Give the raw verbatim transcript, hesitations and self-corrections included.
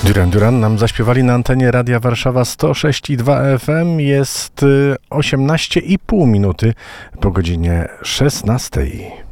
Duran Duran nam zaśpiewali na antenie Radia Warszawa sto sześć i dwa F M. Jest osiemnaście i pół minuty po godzinie szesnastej.